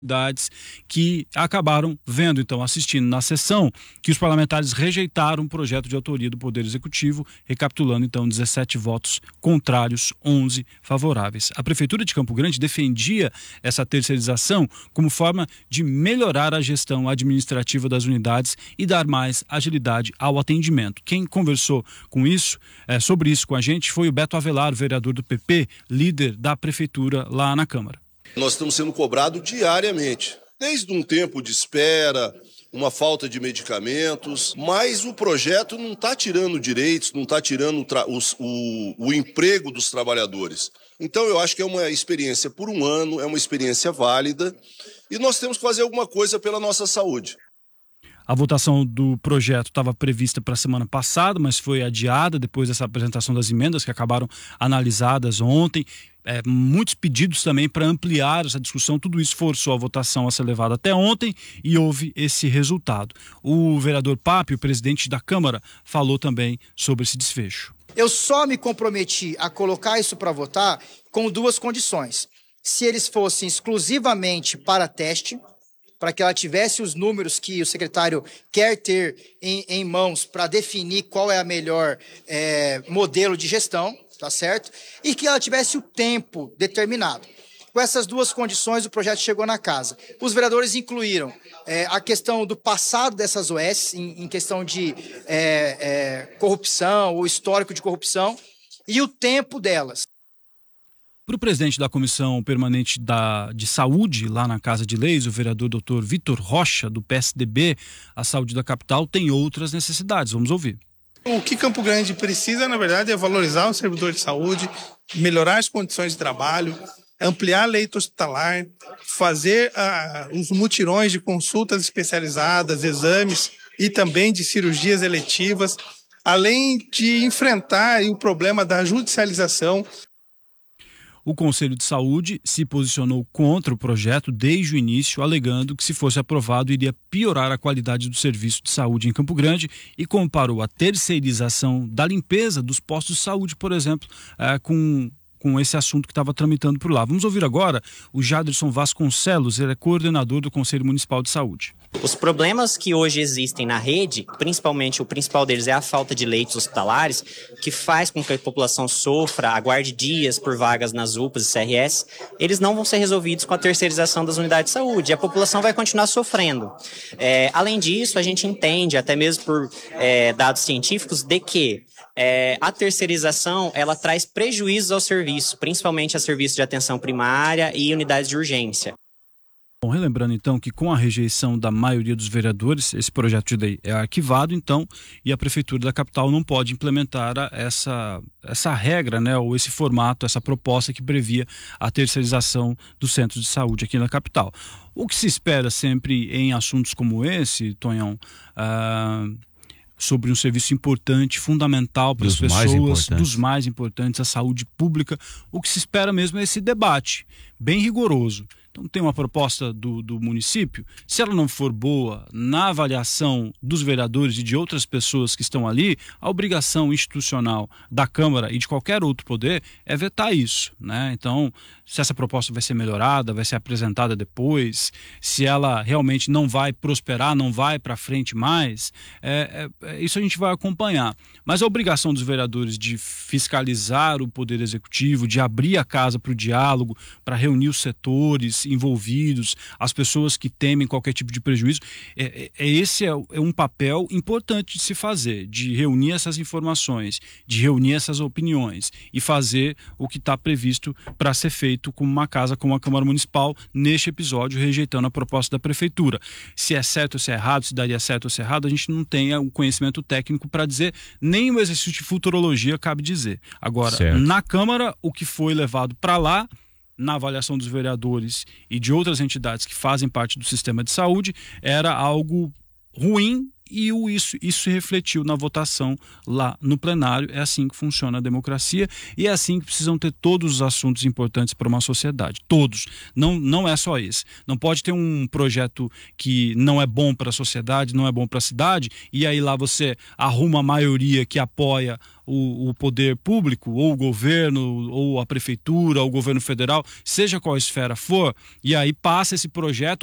que acabaram vendo, então, assistindo na sessão, que os parlamentares rejeitaram um projeto de autoria do Poder Executivo, recapitulando, então, 17 votos contrários, 11 favoráveis. A Prefeitura de Campo Grande defendia essa terceirização como forma de melhorar a gestão administrativa das unidades e dar mais agilidade ao atendimento. Quem conversou sobre isso com a gente foi o Beto Avelar, vereador do PP, líder da Prefeitura lá na Câmara. Nós estamos sendo cobrados diariamente, desde um tempo de espera, uma falta de medicamentos, mas o projeto não está tirando direitos, não está tirando o emprego dos trabalhadores. Então eu acho que é uma experiência por um ano, é uma experiência válida e nós temos que fazer alguma coisa pela nossa saúde. A votação do projeto estava prevista para a semana passada, mas foi adiada depois dessa apresentação das emendas que acabaram analisadas ontem. Muitos pedidos também para ampliar essa discussão, tudo isso forçou a votação a ser levada até ontem e houve esse resultado. O vereador Papi, o presidente da Câmara, falou também sobre esse desfecho. Eu só me comprometi a colocar isso para votar com duas condições. Se eles fossem exclusivamente para teste, para que ela tivesse os números que o secretário quer ter em mãos para definir qual é a melhor modelo de gestão, tá certo? E que ela tivesse o tempo determinado. Com essas duas condições, o projeto chegou na casa. Os vereadores incluíram a questão do passado dessas OS, em questão de corrupção, ou histórico de corrupção, e o tempo delas. Para o presidente da Comissão Permanente de Saúde, lá na Casa de Leis, o vereador Dr. Vitor Rocha, do PSDB, a saúde da capital tem outras necessidades. Vamos ouvir. O que Campo Grande precisa, na verdade, é valorizar o servidor de saúde, melhorar as condições de trabalho, ampliar a leito hospitalar, fazer os mutirões de consultas especializadas, exames e também de cirurgias eletivas, além de enfrentar o problema da judicialização. O Conselho de Saúde se posicionou contra o projeto desde o início, alegando que, se fosse aprovado, iria piorar a qualidade do serviço de saúde em Campo Grande e comparou a terceirização da limpeza dos postos de saúde, por exemplo, com esse assunto que estava tramitando por lá. Vamos ouvir agora o Jaderson Vasconcelos, ele é coordenador do Conselho Municipal de Saúde. Os problemas que hoje existem na rede, principalmente o principal deles é a falta de leitos hospitalares, que faz com que a população sofra, aguarde dias por vagas nas UPAs e CRS, eles não vão ser resolvidos com a terceirização das unidades de saúde. A população vai continuar sofrendo. Além disso, a gente entende, até mesmo por dados científicos, de que a terceirização ela traz prejuízos ao serviço, principalmente a serviços de atenção primária e unidades de urgência. Bom, relembrando então que com a rejeição da maioria dos vereadores, esse projeto de lei é arquivado então e a Prefeitura da capital não pode implementar essa regra, né, ou esse formato, essa proposta que previa a terceirização dos centros de saúde aqui na capital. O que se espera sempre em assuntos como esse, Tonhão, sobre um serviço importante, fundamental para as pessoas, dos mais importantes, a saúde pública, o que se espera mesmo é esse debate bem rigoroso. Então tem uma proposta do município, se ela não for boa na avaliação dos vereadores e de outras pessoas que estão ali, a obrigação institucional da Câmara e de qualquer outro poder é vetar isso, né? Então, se essa proposta vai ser melhorada, vai ser apresentada depois, se ela realmente não vai prosperar, não vai para frente mais, isso a gente vai acompanhar. Mas a obrigação dos vereadores de fiscalizar o Poder Executivo, de abrir a casa para o diálogo, para reunir os setores envolvidos, as pessoas que temem qualquer tipo de prejuízo, esse é um papel importante de se fazer, de reunir essas informações, de reunir essas opiniões e fazer o que está previsto para ser feito com uma casa, como a Câmara Municipal, neste episódio, rejeitando a proposta da Prefeitura. Se é certo ou se é errado, se daria certo ou se é errado, a gente não tem o conhecimento técnico para dizer, nem o exercício de futurologia cabe dizer. Agora, certo. Na Câmara, o que foi levado para lá, na avaliação dos vereadores e de outras entidades que fazem parte do sistema de saúde, era algo ruim e isso se refletiu na votação lá no plenário. É assim que funciona a democracia e é assim que precisam ter todos os assuntos importantes para uma sociedade. Todos. Não é só esse. Não pode ter um projeto que não é bom para a sociedade, não é bom para a cidade e aí lá você arruma a maioria que apoia o poder público, ou o governo, ou a prefeitura, ou o governo federal, seja qual esfera for, e aí passa esse projeto